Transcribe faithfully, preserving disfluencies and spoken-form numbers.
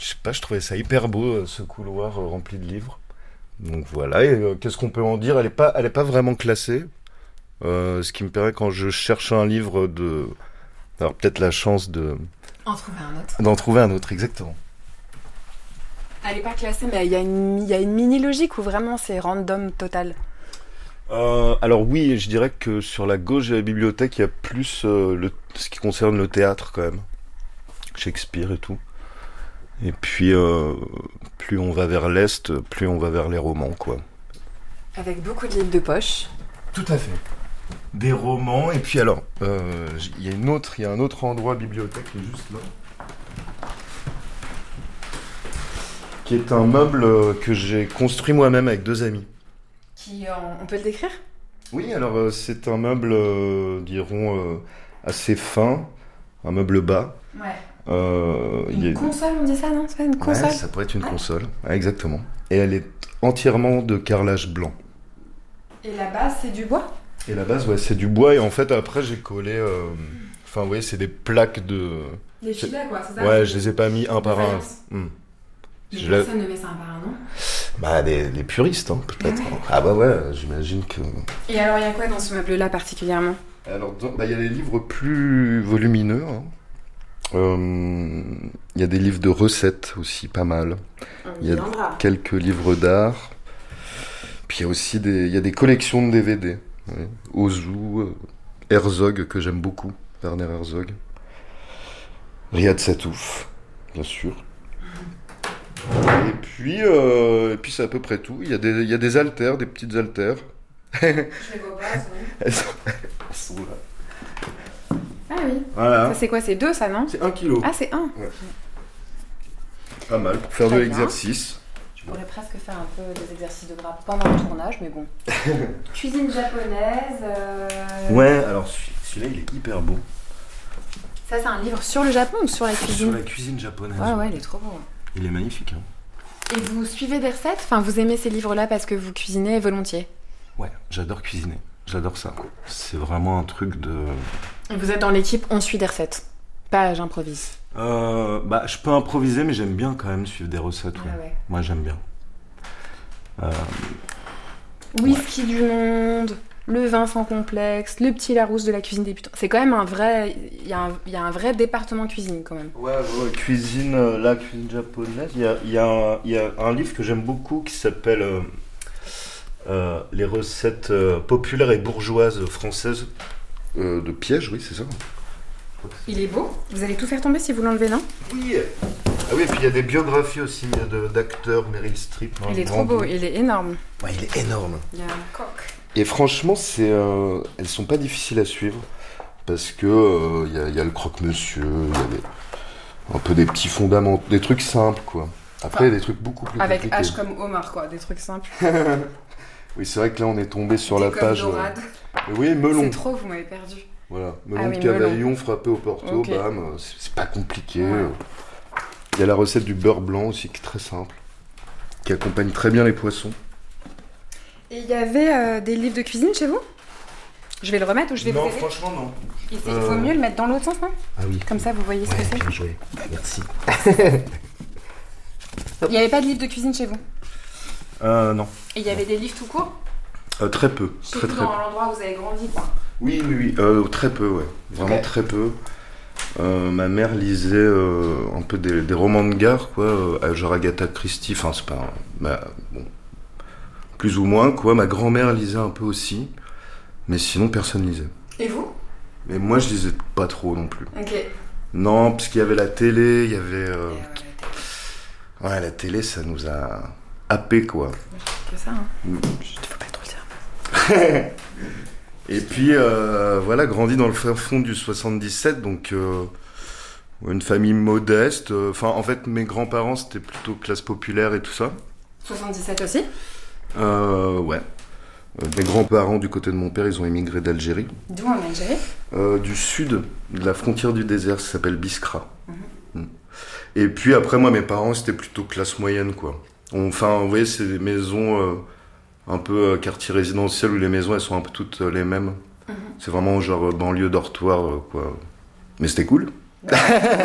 je sais pas, je trouvais ça hyper beau, euh, ce couloir euh, rempli de livres. Donc voilà, et euh, qu'est-ce qu'on peut en dire? Elle est pas, elle est pas vraiment classée, euh, ce qui me permet quand je cherche un livre de, alors peut-être la chance de En trouver un autre. d'en trouver un autre, exactement. Elle est pas classée, mais il y a une, il y a une mini logique où vraiment c'est random total. Euh, alors oui, je dirais que sur la gauche de la bibliothèque, il y a plus euh, le, ce qui concerne le théâtre quand même, Shakespeare et tout. Et puis euh, plus on va vers l'est, plus on va vers les romans, quoi. Avec beaucoup de livres de poche. Tout à fait. Des romans, et puis alors, euh, il y a une autre, il y a un autre endroit bibliothèque qui est juste là, qui est un meuble euh, que j'ai construit moi-même avec deux amis. Qui, euh, on peut le décrire? Oui, alors euh, c'est un meuble, euh, dirons, euh, assez fin, un meuble bas. Ouais. Euh, Une y a... console, on dit ça, non? C'est pas une console? Ouais, ça pourrait être une ouais. console, ouais, exactement. Et elle est entièrement de carrelage blanc. Et la base, c'est du bois? Et la base, ouais, c'est du bois, et en fait, après, j'ai collé... Euh... Enfin, vous voyez, c'est des plaques de... Les filets, quoi, c'est ça? Ouais, je les ai pas mis un par un. Hmm. Mais Je personne ne met ça un par un, non? Bah, les, les puristes, hein, peut-être. Ah ouais. Ah bah ouais, j'imagine que... Et alors, il y a quoi dans ce meuble-là particulièrement? Alors, il bah, y a les livres plus volumineux. Hein. Euh, y a des livres de recettes aussi, pas mal. Il y a quelques livres d'art. Puis il y a aussi des, y a des collections de D V D. Ouais. Ozu, euh, Herzog, que j'aime beaucoup. Werner Herzog. Riyad Satouf, bien sûr. Et puis, euh, et puis c'est à peu près tout. Il y a des, il y a des haltères, des petites haltères. Je les vois pas, elles sont, elles sont là. Ah oui. Voilà. Ça, c'est quoi? C'est deux, ça, non? C'est un kilo. Ah, c'est un. Ouais. Pas mal pour faire Très de bien. l'exercice. Je pourrais presque faire un peu des exercices de gras pendant le tournage, mais bon. Cuisine japonaise. Euh... Ouais, alors celui-là, il est hyper beau. Ça, c'est un livre sur le Japon ou sur la cuisine? Sur la cuisine japonaise. Ouais, ouais, il est trop beau. Il est magnifique. Hein. Et vous suivez des recettes? Enfin, vous aimez ces livres-là parce que vous cuisinez volontiers? Ouais, j'adore cuisiner. J'adore ça. C'est vraiment un truc de... Et vous êtes dans l'équipe on suit des recettes? Pas j'improvise. Euh, bah, je peux improviser, mais j'aime bien quand même suivre des recettes. Ouais. Ah ouais. Moi, j'aime bien. Euh... Whisky ouais. du monde, le vin sans complexe, le petit Larousse de la cuisine débutant. C'est quand même un vrai... Il y, y a un vrai département cuisine quand même. Ouais, ouais, cuisine, euh, la cuisine japonaise. Il y a, y, a y a un livre que j'aime beaucoup qui s'appelle euh, euh, Les recettes euh, populaires et bourgeoises françaises euh, de Piège, oui, c'est ça. Il est beau. Vous allez tout faire tomber si vous l'enlevez, non? Oui. Ah oui, et puis il y a des biographies aussi de, d'acteurs, Meryl Streep. Il est trop beau, il est énorme. Ouais, il est énorme. Il y a un coq. Et franchement, c'est, euh, elles sont pas difficiles à suivre parce que il euh, y, y a le croque-monsieur, il y a des, un peu des petits fondamentaux, des trucs simples quoi. Après, il y a des trucs beaucoup plus avec compliqués. H comme Omar quoi, des trucs simples. Oui, c'est vrai que là, on est tombé sur des la page. Dorade. Euh... Oui, melon. C'est trop, vous m'avez perdu. Voilà, melon ah de oui, cavaillon melon. frappé au porto, okay. bam, c'est, c'est pas compliqué. Ouais. Il y a la recette du beurre blanc aussi qui est très simple, qui accompagne très bien les poissons. Et il y avait euh, des livres de cuisine chez vous? Je vais le remettre ou je vais non, vous aider? Non, franchement, non. Il euh... faut mieux le mettre dans l'autre sens, non? Ah oui. Comme ça, vous voyez ce ouais, que c'est. Bien joué. Bah, merci. Il n'y avait pas de livre de cuisine chez vous? Euh, non. Et il y avait des livres tout court? euh, Très peu. Chez très, vous, très dans peu. l'endroit où vous avez grandi, quoi? Oui, oui, oui. Euh, très peu, ouais. Vraiment okay. très peu. Euh, ma mère lisait euh, un peu des, des romans de gare, quoi, euh, genre Agatha Christie, enfin c'est pas... Bah, bon, plus ou moins, quoi. Ma grand-mère lisait un peu aussi, mais sinon personne lisait. Et vous? Mais moi je lisais pas trop non plus. Ok. Non, parce qu'il y avait la télé, il y avait... Euh... Ouais, ouais, la télé, ça nous a happé, quoi. Que ça, hein. Mm. Il faut pas trop le dire. Et puis, euh, voilà, grandi dans le fin fond du soixante-dix-sept, donc euh, une famille modeste. Enfin, euh, en fait, mes grands-parents, c'était plutôt classe populaire et tout ça. soixante-dix-sept aussi? euh, Ouais. Euh, mes grands-parents, du côté de mon père, ils ont émigré d'Algérie. D'où en Algérie? euh, Du sud, de la frontière du désert, ça s'appelle Biskra. Mm-hmm. Mm. Et puis après, moi, mes parents, c'était plutôt classe moyenne, quoi. Enfin, vous voyez, c'est des maisons... Euh, un peu euh, quartier résidentiel où les maisons elles sont un peu toutes euh, les mêmes. Mm-hmm. C'est vraiment genre euh, banlieue dortoir euh, quoi. Mais c'était cool.